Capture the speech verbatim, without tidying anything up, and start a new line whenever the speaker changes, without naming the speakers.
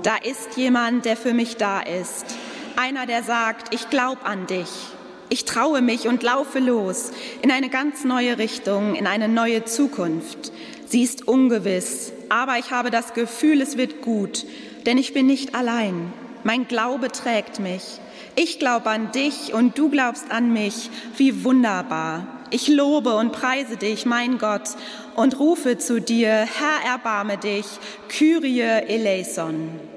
Da ist jemand, der für mich da ist. Einer, der sagt, ich glaube an dich. Ich traue mich und laufe los in eine ganz neue Richtung, in eine neue Zukunft. Sie ist ungewiss, aber ich habe das Gefühl, es wird gut, denn ich bin nicht allein. Mein Glaube trägt mich. Ich glaube an dich und du glaubst an mich. Wie wunderbar. Ich lobe und preise dich, mein Gott, und rufe zu dir, Herr, erbarme dich, Kyrie eleison.